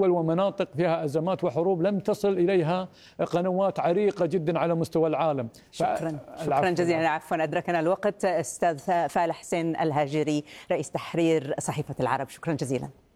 دول ومناطق فيها أزمات وحروب لم تصل إليها قنوات عريقة جدا على مستوى العالم. شكرا جزيلا. عفوا أدركنا الوقت. أستاذ فالح حسين الهاجري، رئيس تحرير صحيفة العرب، شكرا جزيلا.